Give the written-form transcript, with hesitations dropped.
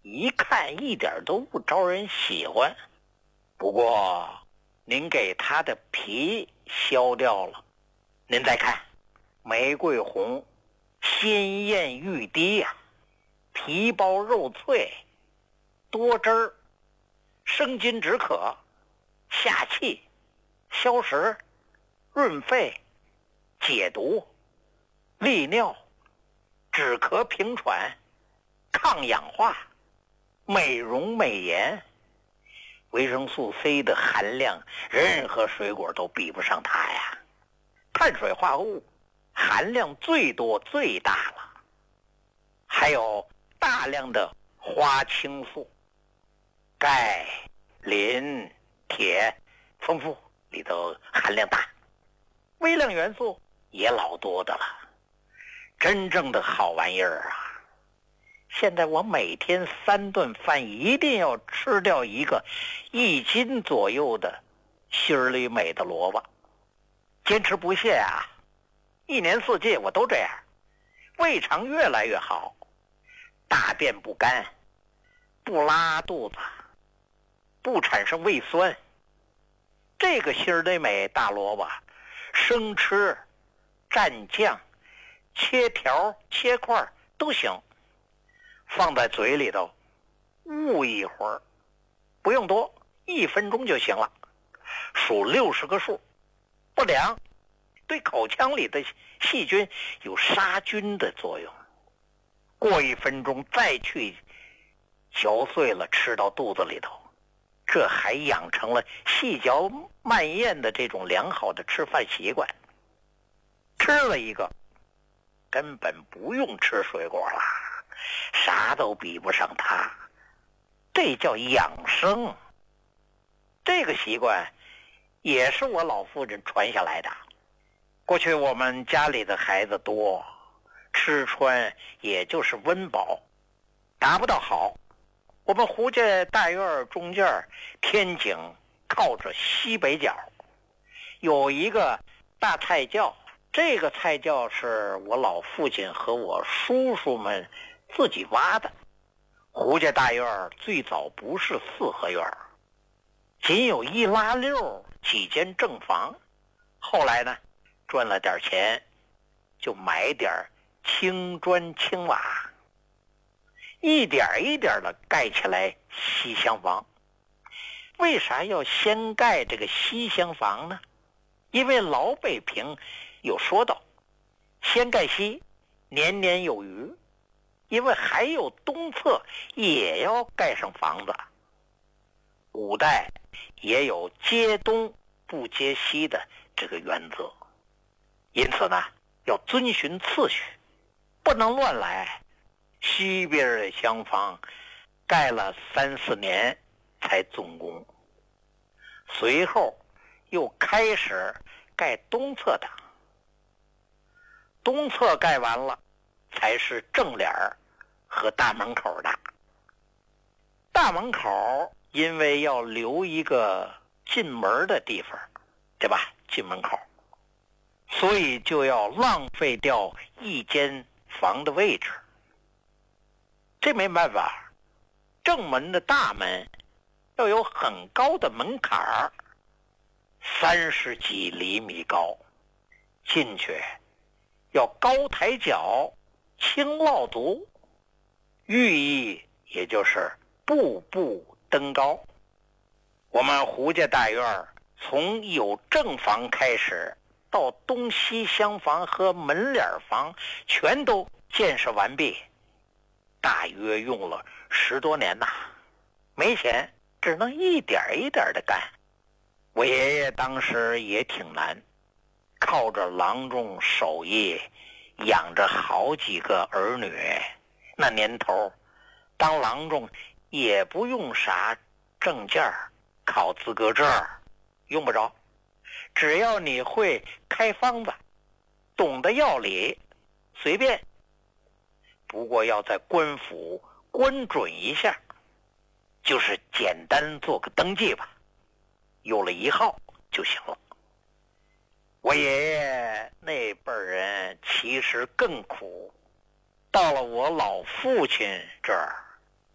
一看一点都不招人喜欢。不过您给它的皮削掉了，您再看，玫瑰红，鲜艳欲滴呀，皮薄肉脆，多汁儿，生津止渴，下气，消食，润肺，解毒，利尿，止咳平喘，抗氧化，美容美颜。维生素 C 的含量，任何水果都比不上它呀。碳水化合物含量最多最大了，还有大量的花青素，钙、磷、铁丰富，里头含量大，微量元素也老多的了，真正的好玩意儿啊！现在我每天3顿饭一定要吃掉一个1斤左右的心里美的萝卜，坚持不懈啊！1年4季我都这样，胃肠越来越好，大便不干，不拉肚子，不产生胃酸。这个心里美大萝卜，生吃、蘸酱、切条、切块都行。放在嘴里头捂一会儿，不用多，1分钟就行了，数60个数，不凉，对口腔里的细菌有杀菌的作用。过1分钟再去嚼碎了吃到肚子里头，这还养成了细嚼慢咽的这种良好的吃饭习惯。吃了一个根本不用吃水果了，啥都比不上它，这叫养生。这个习惯也是我老父亲传下来的。过去我们家里的孩子多，吃穿也就是温饱，达不到好。我们胡家大院中间天井靠着西北角，有一个大菜窖，这个菜窖是我老父亲和我叔叔们自己挖的。胡家大院最早不是4合院，仅有1拉6几间正房，后来呢赚了点钱，就买点青砖青瓦，一点一点的盖起来西厢房。为啥要先盖这个西厢房呢？因为老北平有说道，先盖西，年年有余。因为还有东侧也要盖上房子，古代也有接东不接西的这个原则，因此呢要遵循次序，不能乱来。西边的厢房盖了3、4年才动工，随后又开始盖东侧的，东侧盖完了才是正脸和大门口的。大门口因为要留一个进门的地方，对吧？进门口，所以就要浪费掉1间房的位置。这没办法，正门的大门要有很高的门槛，30几厘米高，进去要高抬脚，轻落足，寓意也就是步步登高。我们胡家大院从有正房开始，到东西厢房和门脸房全都建设完毕，大约用了10多年呐。没钱，只能一点一点的干。我爷爷当时也挺难，靠着郎中手艺养着好几个儿女。那年头当郎中也不用啥证件，考资格证用不着，只要你会开方子，懂得药理，随便。不过要在官府关准一下，就是简单做个登记吧，有了1号就行了。我爷爷那辈人其实更苦，到了我老父亲这儿，